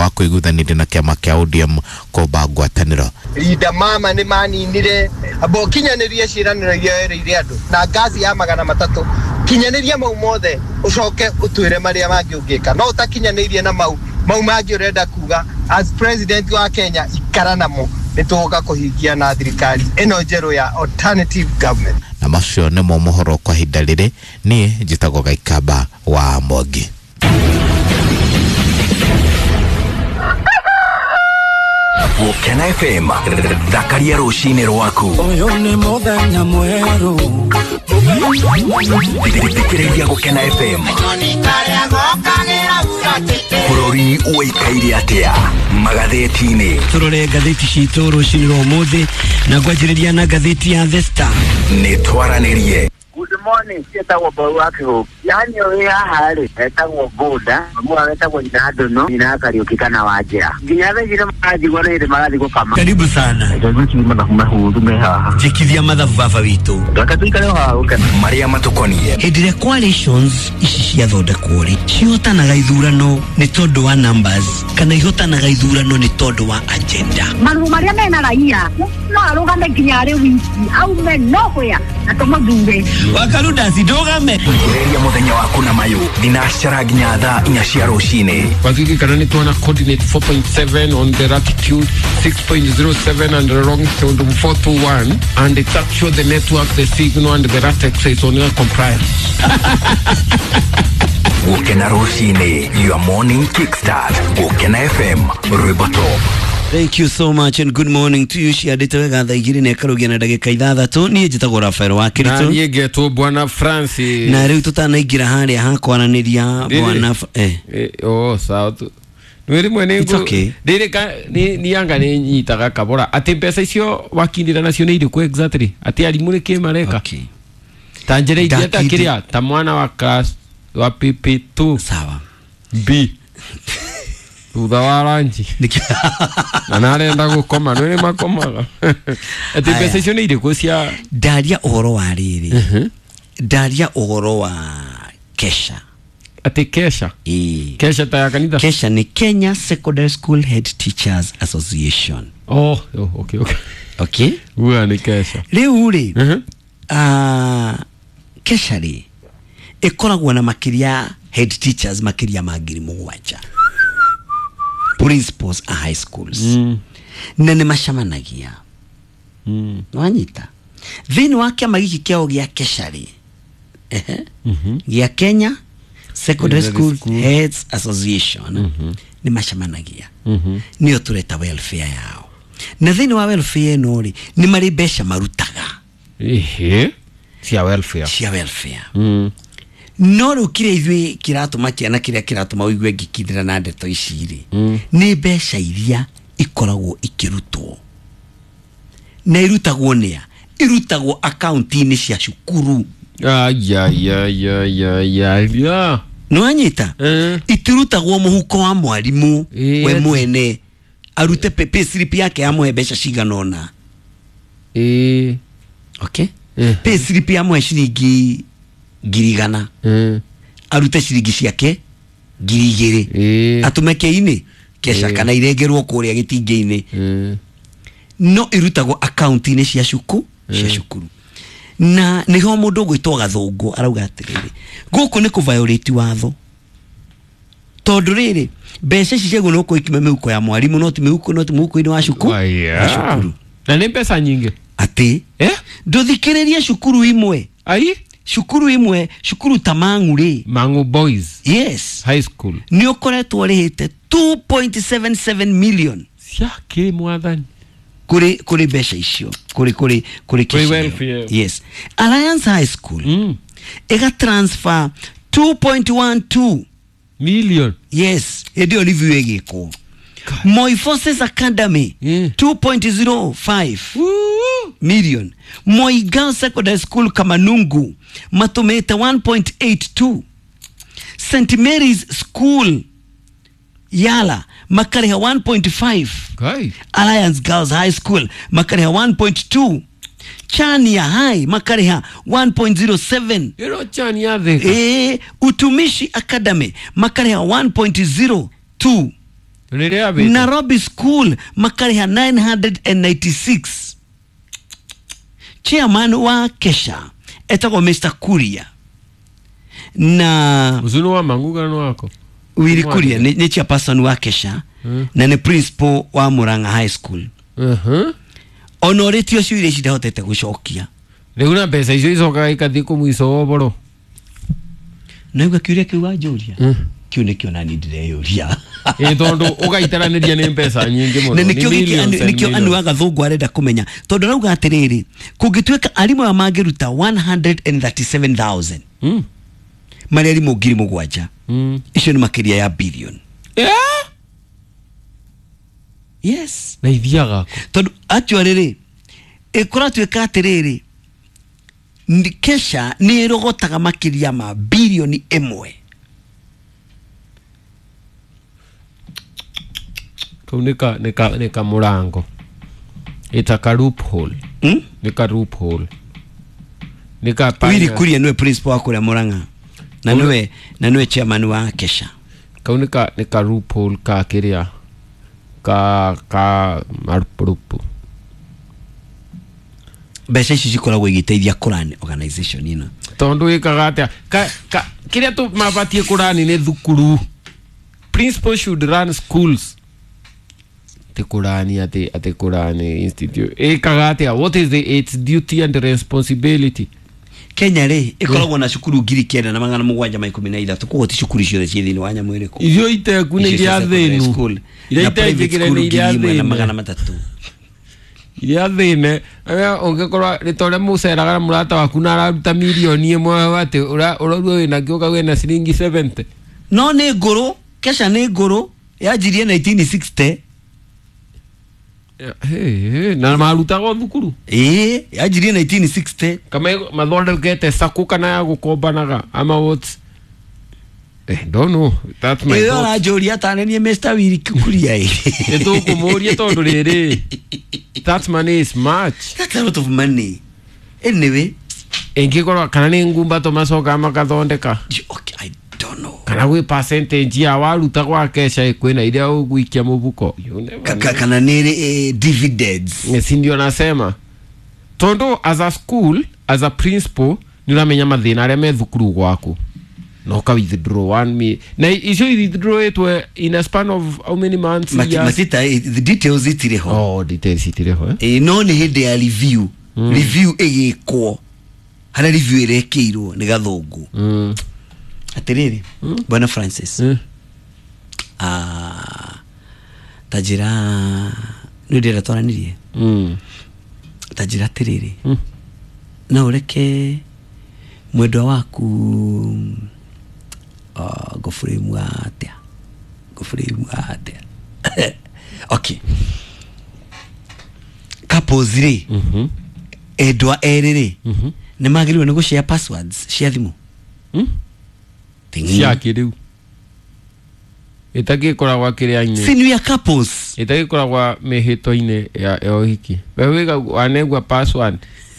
wa kuiguthanĩria na kĩama kĩa ODM kũmba ngwatanĩro. Ida mama nĩ maninire abo kinyanĩria ciĩranĩro iria erĩire andũ na ngazi ya 300 kinyanĩria mau mothe ucoke utwĩre marĩa mangĩ ũngĩka no utakinyanĩirie na mau mangĩ ũrenda kuga as president wa Kenya ikara namo nĩtũgoka kũhingia na thirikari ĩno njerũ ya alternative government. Na macio nĩmo mohoro kwa ihinda rĩrĩ. Niĩ njĩtagwo Gaikamba wa Mwangi. Gukena FM thakaria rucini rwaku oyo nĩ mũthenya mwerũ thikĩrĩria Gukena FM bũrũri ũikaire atĩa magathĩti-inĩ tũrore ngathĩti citũ rũcini rwa ũmũthĩ na ngwanjĩrĩria na ngathĩti ya The Star. nĩ twaranĩrie. Good morning, sietagwo Baruakiho. Yani oya hali, etagwo Goda, mwa etagwo Inadono, Inakariuki kana Wajira. Nginya vile maji gwana ile magathi gukama. Karibu sana. Ndio mathabu mahuru meha. Jikithia mathabu baba witũ. Ndakatuika leo kana. Maria matukonie. Hĩndĩ ĩrĩa coalitions ici ciathondekwo rĩ, cihotanaga ithurano nĩ tondũ wa numbers kana ihotanaga ithurano nĩ tondũ wa agenda. Marumu maria mena raia no arugame nginya rĩ wiki aume nowhere na tũmũthure. Wakaruda sidogame. Ngĩrĩria mũthenya waku na mayo thinacara nginya thaa 4 cia rũcinĩ. Wakiki kanani tuana coordinate 4.7 on the latitude, 6.07 and the longitude 421, and it's actually the network, the signal and the latex is only compliant. Gukena rũcinĩ, your morning kickstart. Gukena FM, Riboto. Thank you so much and good morning to you. Ciandĩte wega thaa 2 na ĩkarugia na ndagĩka 6. Niĩ njĩtagwo Rafael wa Kĩritũ. Na niĩ ngetwo Bwana Francis. Na rĩu tũtanaingĩra harĩa ha kwananĩria Bwana sawa tu. Nĩ rimwe nĩ okay. Ni yanga nĩ nyitaga kabora. Atĩ mbeca icio wakindira nacio nĩ irĩkũ exactly? Atĩ arimũ nĩ kĩmareka. Okay. Tanjĩre idiata kĩrĩa ta mwana wa class wa PP2. Sawa. B. Thutha wa ranji na narenda gukoma nĩ makomaga atĩ mbeca icio nĩ irĩkũ cia ndaria ũhoro wa rĩrĩ ndaria ũhoro wa Kesha atĩ Kesha Kesha ta ya kanitha Kesha ni Kenya Secondary School Head Teachers Association. Okay huwa ni Kesha rĩu rĩ Kesha rĩ ĩkoragwo na makĩria head teachers makĩria ma 7,000 principals a high schools. Na nĩ macamanagia. Wanyita. Thĩinĩ wa kĩama gĩkĩ kĩao gĩa Kesha rĩ. Gĩa Kenya Secondary School Heads Association nĩ macamanagia. Nĩo tũreta welfare yao. Na thĩinĩ wa welfare ĩno rĩ nĩ marĩ mbeca marutaga. Cia welfare. Cia welfare. No rĩu kĩrĩa ithuĩ kĩratũma kĩana kĩrĩa kĩratũma ũigue ngĩkindĩra na ndeto ici rĩ nĩ mbeca iria ikoragwo ikĩrutwo na irutagwo nĩa irutagwo akaunti-inĩ cia cukuru. No anyita itirutagwo mũhuko wa mwarimũ we mwene arute pay slip yake amwe mbeca cigana ona. Okay pay slip amwe ciringi 100 arute ciringi ciake 2,000 atumeke-inĩ Kesha kana irengerwo kũrĩa gĩtingĩ-inĩ no irutagwo akaunti-inĩ cia cukuru na nĩho mũndũ gwĩtwo Gathũngũ arauga atĩrĩrĩ gũkũ nĩ kũ-violate watho tondũ rĩrĩ mbeca ici ciagwo no kũikime mĩhuko ya mwarimũ no ti mũhuko-inĩ wa cukuru na nĩ mbeca nyingĩ atĩ ndũthikĩrĩria cukuru imwe cukuru ta Mangu Boys High School ni ukoretwo rihite 2.77 million cia kimwathani kuri mbeca icio kuri welfare. Yes Alliance High School ega transfer 2.12 million. Yes edio review egiko Moi Forces Academy 2.05 million. Moi Girls Secondary School Kamanungu matumete 1.82. St. Mary's School Yala makareha 1.5. Alliance Girls High School makareha 1.2. Chania High makareha 1.07. Ero Chania the Utumishi Academy makareha 1.02. Nairobi School makariha 996. Chairman wa Kesha etagwo Mr. Kuria na Mzunu wa mangugano wako Willy Kuria ni chairperson wa Kesha na ni principal wa Murang'a High School. Honoretio ciire cidahotete gucokia riu na mbeca icio icokaga ikathi ku mwiso wa boro naigua kiuria kiu wanjuria kiu nikio nani ndireyuria tondu ugaitaraniria ni mbeca nyingi muno na nikio anu wa gathungu arenda kumenya tondu rauga atiriri kungituika arimu wa mangiruta 137,000 mari arimu 7,000 icio ni makiria ya billion. Yes, na ithiaga tondu actually ikora tuika atiriri Kesha ni rogotaga makiria ma bilioni 1. Nika murango itaka loophole nika loophole nika Willy Kuria niwe principal wako ya Murang'a na niwe chairman wa Kesha nika loophole ka kiria ka marupurupu mbeca ici cikoragwo igiteithia Quran organization ino tondu ikaga atia kiria tu mabatie Quran ni thukuru. Principal should run schools te Quran ate Quran institute ikaga atia what is its duty and responsibility. Kenya re ikoragwo na cukuru 9,713 kuko ti cukuru ciothe cie thini wa nyamu iriku iyo iteku ni iria thinu iria itegekire ni iria thinu 300 iria thine ungikorwa ritore muceraga murata waku na araruta milioni 1 ati urarua wina kioka wina ciringi 70 no ni nguru Kesha ni nguru yajirie 1960 na marutaga thukuru yajirie 1960 kama mathondekete saku kana ya gukombanaga ama what don't know, that's my thought. Yo Joria tanenie Mr. Willy Kuria eto kumuria tondu riri that money is much, that's a lot of money anyway. Engikora kana ni ngumba to macoka makathondeka okay, I don't know kana gwi percentage ya waruta gwa Kesha kwina iria uguikia mubuko kana ni dividends sindio nasema tondu as a school as a principal niramenya mathina aria me thukuru gwaku no ka withdraw 1 me na icio withdraw it in a span of how many months matita the details itireho details itireho no ni hindi ya review igikwo hana review irekeirwo ni gathungu atiriri bwana Francis tajira nudira twananirie tajira atiriri na ureke mwendwa waku goframe atia okay kapozire edwa erere ne magiriwe no share passwords share thimu ciake riu itagikora gwa kiria-ini sinu ya couples itagikora gwa mihito-ini ya uhiki wewe wanegwa password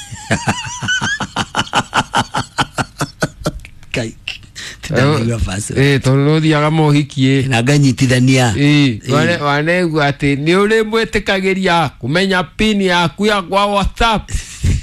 kai tondu thiaga mohiki na nganyitithania wanegwa ati ni uri mwitikagiria kumenya pin yaku ya kwa WhatsApp.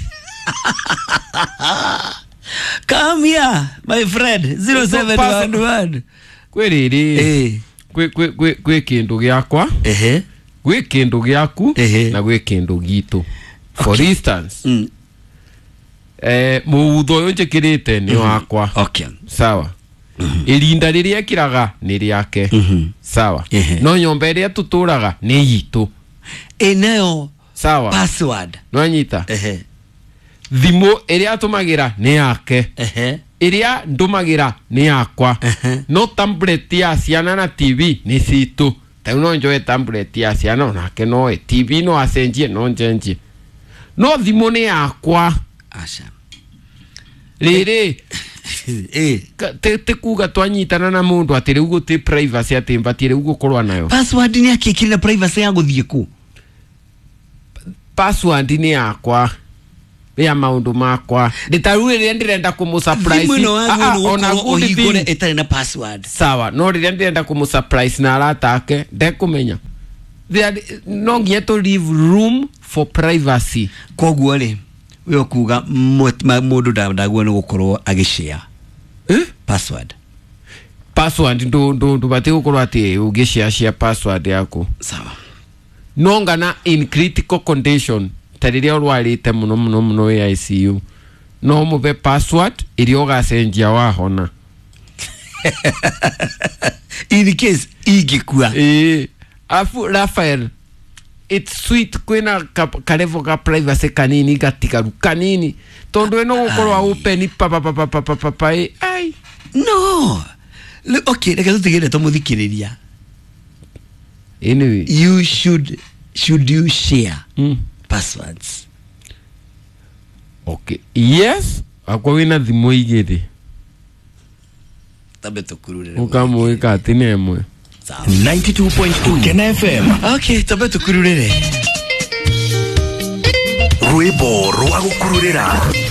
Come here my friend 0711 kwiriri kwi kindu giakwa gwi kindu giaku na gwi kindu gitu. For instance muutho uyu njikirite ni wakwa sawa irinda riria kiraga ni riake sawa no nyomba iria tuturaga ni yitu enayo sawa password no nyita thimo iria atumagira ni yake iria ndumagira ni yakwa no tablet ya ciana na TV ni citu tau no njoe tablet ya ciana nake no TV no acenjie no njenjie no thimo ni yakwa acha riri te kuga twanyitana na mundu ati riu guti privacy ati mbatire riu gukorwa nayo password ni akikira na privacy ya guthie ku password ni yakwa ya maundu makwa nditarure ndirenda kumusurprise ona ohigore etare na password sawa no ndirenda kumusurprise na aratake ndekumenya no ngiye to leave room for privacy koguo ri we okuga mundu ndagwo ni gukorwo agishare password ndo bate gukorwo ati ugishare password yako sawa nongana in critical condition tariria urwarite muno ya ICU no mube password irio gacenjia wahona in case igikua afu Rafael it's sweet kwina karevo ka privacy kanini gatigaru kanini tondu eno gukorwa open papa ai no okay reka tutigire tumuthikiriria anyway you should you share passwords okay yes akwa wina thimo igiri tabe tukurure ukamwika atini emwe 92.2 Kena FM. Okay, tabe tukurure Rwebo rwa gukururira